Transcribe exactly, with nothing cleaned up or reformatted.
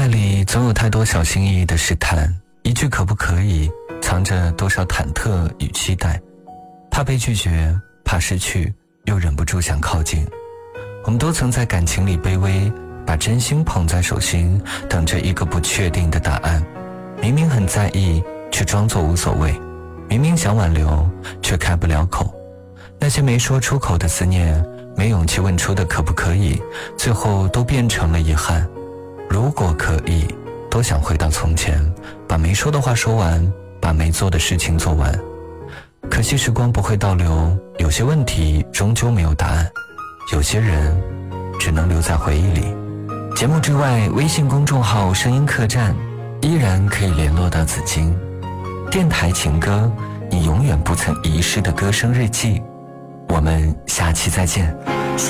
爱里总有太多小心翼翼的试探，一句可不可以藏着多少忐忑与期待，怕被拒绝，怕失去，又忍不住想靠近。我们都曾在感情里卑微，把真心捧在手心，等着一个不确定的答案。明明很在意，却装作无所谓；明明想挽留，却开不了口。那些没说出口的思念，没勇气问出的可不可以，最后都变成了遗憾。如果可以，多想回到从前，把没说的话说完，把没做的事情做完。可惜时光不会倒流，有些问题终究没有答案，有些人只能留在回忆里。节目之外，微信公众号声音客栈依然可以联络到紫金。电台情歌，你永远不曾遗失的歌声日记。我们下期再见。